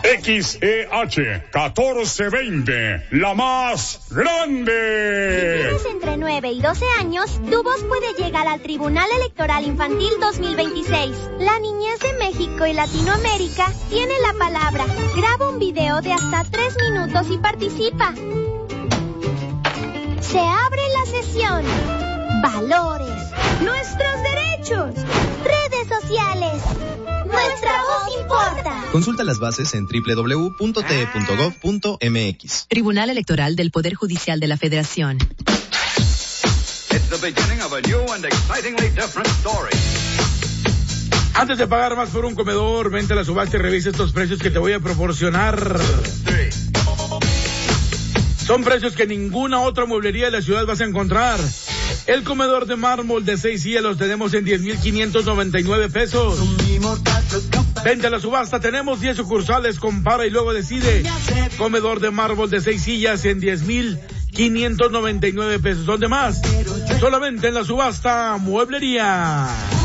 XEH 1420, la más grande. Si tienes entre 9 y 12 años, tu voz puede llegar al Tribunal Electoral Infantil 2026. La niñez de México y Latinoamérica tiene la palabra. Graba un video de hasta 3 minutos y participa. Se abre la sesión. Valores. Nuestros derechos. Redes sociales. Nuestra voz importa. Consulta las bases en www.te.gov.mx. Tribunal Electoral del Poder Judicial de la Federación. Antes de pagar más por un comedor, vente a la subasta y revisa estos precios que te voy a proporcionar. Son precios que ninguna otra mueblería de la ciudad vas a encontrar. El comedor de mármol de 6 sillas los tenemos en 10,599 pesos. Vente a la subasta, tenemos 10 sucursales, compara y luego decide. Comedor de mármol de 6 sillas en 10,599 pesos. ¿Dónde más? Solamente en la subasta Mueblería.